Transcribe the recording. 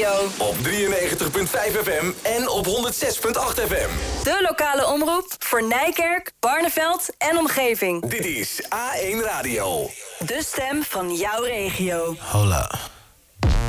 radio. Op 93.5 FM en op 106.8 FM. De lokale omroep voor Nijkerk, Barneveld en omgeving. Dit is A1 Radio. De stem van jouw regio. Hola.